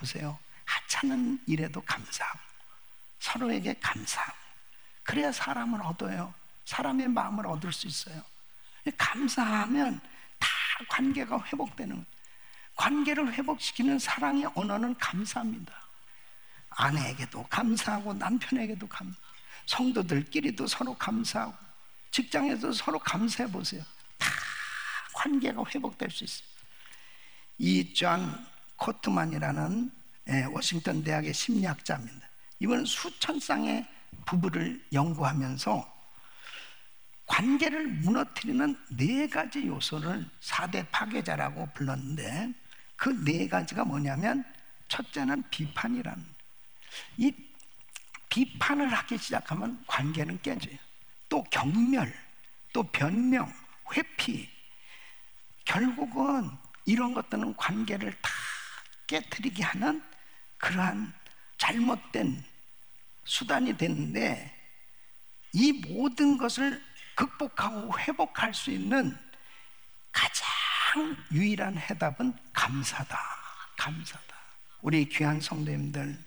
보세요. 하찮은 일에도 감사하고 서로에게 감사하고, 그래야 사람을 얻어요. 사람의 마음을 얻을 수 있어요. 감사하면 다 관계가 회복되는 거예요. 관계를 회복시키는 사랑의 언어는 감사합니다. 아내에게도 감사하고 남편에게도 감사하고, 성도들끼리도 서로 감사하고, 직장에서 서로 감사해 보세요. 다 관계가 회복될 수 있어요. 이 존 코트만이라는 워싱턴 대학의 심리학자입니다. 이번은 수천 쌍의 부부를 연구하면서 관계를 무너뜨리는 4가지 요소를 4대 파괴자라고 불렀는데, 그 4가지가 뭐냐면, 첫째는 비판이라는, 이 비판을 하기 시작하면 관계는 깨져요. 또 경멸, 또 변명, 회피, 결국은 이런 것들은 관계를 다 깨트리게 하는 그러한 잘못된 수단이 되는데, 이 모든 것을 극복하고 회복할 수 있는 가장 유일한 해답은 감사다. 감사다. 우리 귀한 성도님들,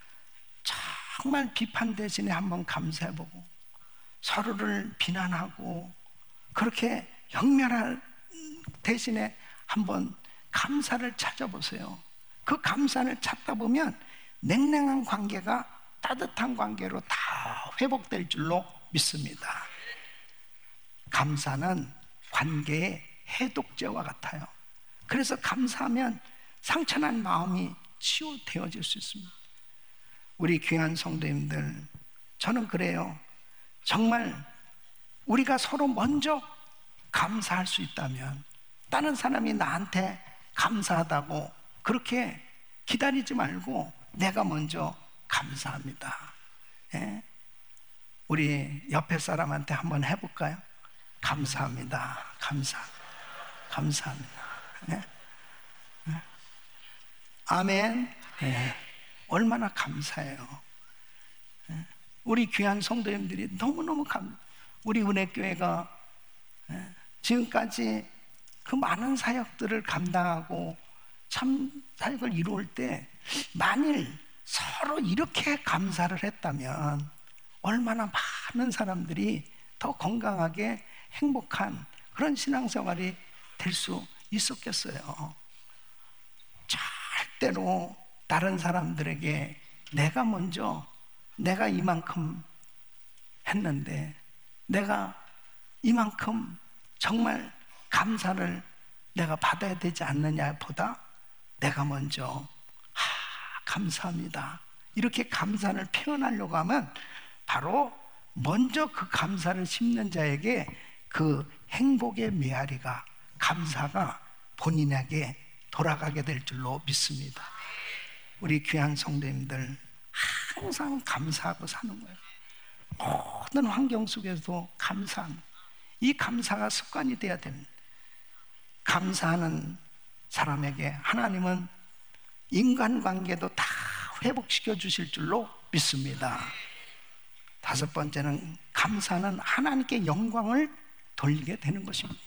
정말 비판 대신에 한번 감사해보고, 서로를 비난하고 그렇게 격렬할 대신에 한번 감사를 찾아보세요. 그 감사를 찾다 보면 냉랭한 관계가 따뜻한 관계로 다 회복될 줄로 믿습니다. 감사는 관계의 해독제와 같아요. 그래서 감사하면 상처난 마음이 치유되어질 수 있습니다. 우리 귀한 성도님들, 저는 그래요. 정말 우리가 서로 먼저 감사할 수 있다면, 다른 사람이 나한테 감사하다고 그렇게 기다리지 말고 내가 먼저 감사합니다. 예? 우리 옆에 사람한테 한번 해볼까요? 감사합니다. 감사합니다. 예? 예? 아멘. 예. 얼마나 감사해요. 예? 우리 귀한 성도님들이 너무너무 우리 은혜교회가 지금까지 그 많은 사역들을 감당하고 참 사역을 이루을 때, 만일 서로 이렇게 감사를 했다면 얼마나 많은 사람들이 더 건강하게 행복한 그런 신앙생활이 될 수 있었겠어요. 절대로 다른 사람들에게 내가 이만큼 했는데, 내가 이만큼 정말 감사를 내가 받아야 되지 않느냐 보다, 내가 먼저 감사합니다, 이렇게 감사를 표현하려고 하면 바로 먼저 그 감사를 심는 자에게 그 행복의 메아리가, 감사가 본인에게 돌아가게 될 줄로 믿습니다. 우리 귀한 성도님들, 항상 감사하고 사는 거예요. 모든 환경 속에서도 감사합니다. 이 감사가 습관이 되어야 됩니다. 감사하는 사람에게 하나님은 인간관계도 다 회복시켜 주실 줄로 믿습니다. 5번째는, 감사는 하나님께 영광을 돌리게 되는 것입니다.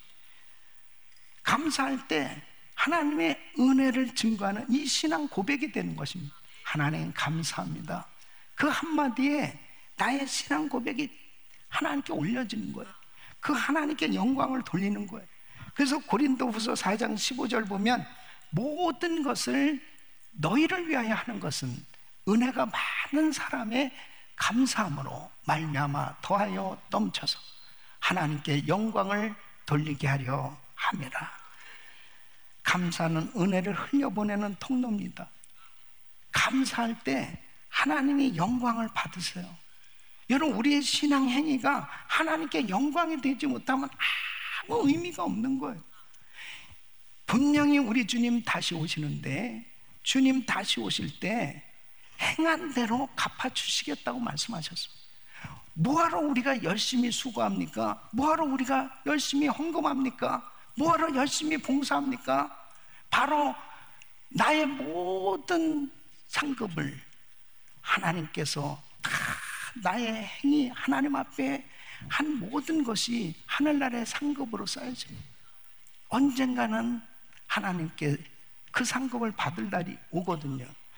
감사할 때 하나님의 은혜를 증거하는 이 신앙 고백이 되는 것입니다. 하나님 감사합니다. 그 한마디에 나의 신앙 고백이 하나님께 올려지는 거예요. 그 하나님께 영광을 돌리는 거예요. 그래서 고린도후서 4장 15절 보면, 모든 것을 너희를 위하여 하는 것은 은혜가 많은 사람의 감사함으로 말미암아 더하여 넘쳐서 하나님께 영광을 돌리게 하려 함이라. 감사는 은혜를 흘려보내는 통로입니다. 감사할 때 하나님이 영광을 받으세요. 여러분, 우리의 신앙 행위가 하나님께 영광이 되지 못하면 아무 의미가 없는 거예요. 분명히 우리 주님 다시 오시는데, 주님 다시 오실 때 행한 대로 갚아주시겠다고 말씀하셨습니다. 뭐하러 우리가 열심히 수고합니까? 뭐하러 우리가 열심히 헌금합니까? 뭐하러 열심히 봉사합니까? 바로 나의 모든 상급을 하나님께서 다, 나의 행위, 하나님 앞에 한 모든 것이 하늘나라의 상급으로 쌓여집니다. 언젠가는 하나님께 그 상급을 받을 날이 오거든요.